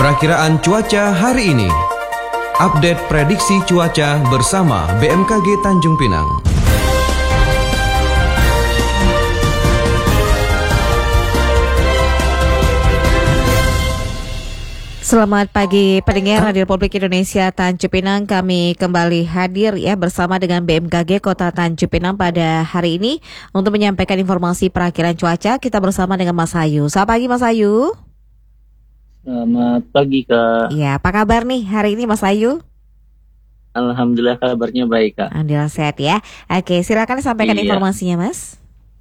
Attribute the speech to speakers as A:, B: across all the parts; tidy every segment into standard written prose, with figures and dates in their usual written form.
A: Perakiraan cuaca hari ini. Update prediksi cuaca bersama BMKG Tanjung Pinang.
B: Selamat pagi pendengar Radio Republik Indonesia Tanjung Pinang. Kami kembali hadir bersama dengan BMKG Kota Tanjung Pinang pada hari ini untuk menyampaikan informasi perakiraan cuaca. Kita bersama dengan Mas Ayu. Selamat pagi Mas Ayu.
C: Selamat pagi Kak.
B: Ya, apa kabar nih hari ini Mas Ayu?
C: Alhamdulillah kabarnya baik Kak.
B: Alhamdulillah sehat ya. Oke, silakan sampaikan informasinya Mas.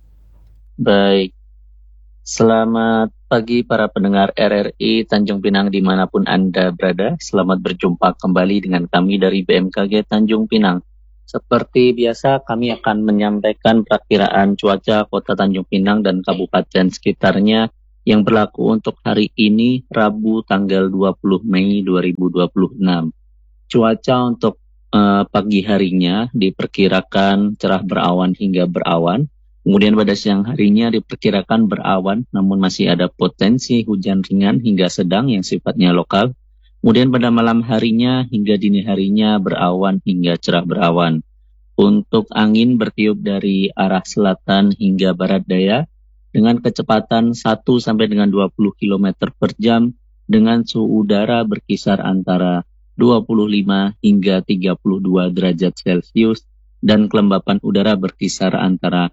C: Baik. Selamat pagi para pendengar RRI Tanjung Pinang dimanapun Anda berada. Selamat berjumpa kembali dengan kami dari BMKG Tanjung Pinang. Seperti biasa kami akan menyampaikan perakiraan cuaca Kota Tanjung Pinang dan kabupaten sekitarnya yang berlaku untuk hari ini Rabu tanggal 20 Mei 2026. Cuaca untuk pagi harinya diperkirakan cerah berawan hingga berawan. Kemudian pada siang harinya diperkirakan berawan, namun masih ada potensi hujan ringan hingga sedang yang sifatnya lokal. Kemudian pada malam harinya hingga dini harinya berawan hingga cerah berawan. Untuk angin bertiup dari arah selatan hingga barat daya dengan kecepatan 1 sampai dengan 20 km per jam dengan suhu udara berkisar antara 25 hingga 32 derajat Celcius dan kelembapan udara berkisar antara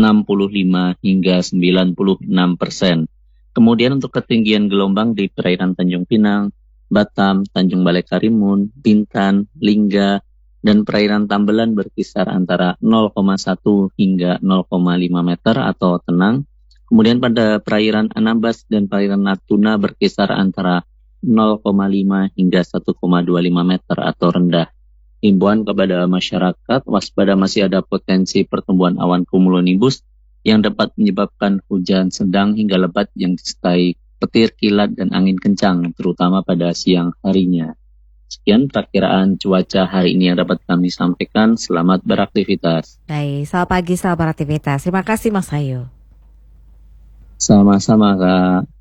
C: 65 hingga 96%. Kemudian untuk ketinggian gelombang di perairan Tanjung Pinang, Batam, Tanjung Balai Karimun, Bintan, Lingga, dan perairan Tambelan berkisar antara 0,1 hingga 0,5 meter atau tenang. Kemudian pada perairan Anambas dan perairan Natuna berkisar antara 0,5 hingga 1,25 meter atau rendah. Himbauan kepada masyarakat waspada masih ada potensi pertumbuhan awan cumulonimbus yang dapat menyebabkan hujan sedang hingga lebat yang disertai petir, kilat, dan angin kencang, terutama pada siang harinya. Sekian perakiraan cuaca hari ini yang dapat kami sampaikan. Selamat beraktivitas.
B: Baik, selamat pagi, selamat beraktivitas. Terima kasih Mas Ayu.
C: Sama-sama Kak.